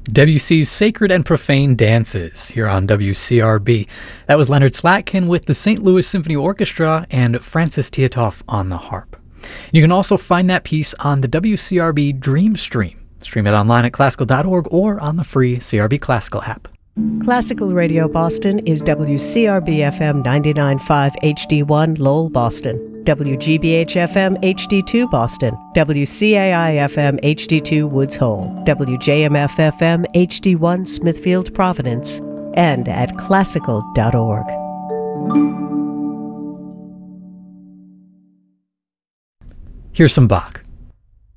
Debussy's Sacred and Profane Dances here on WCRB. That was Leonard Slatkin with the St. Louis Symphony Orchestra and Francis Tietoff on the harp. You can also find that piece on the WCRB Dream Stream. Stream it online at classical.org or on the free CRB Classical app. Classical Radio Boston is WCRB-FM 99.5 HD1 Lowell, Boston, WGBH-FM HD2 Boston, WCAI-FM HD2 Woods Hole, WJMF-FM HD1 Smithfield, Providence, and at classical.org. Here's some Bach.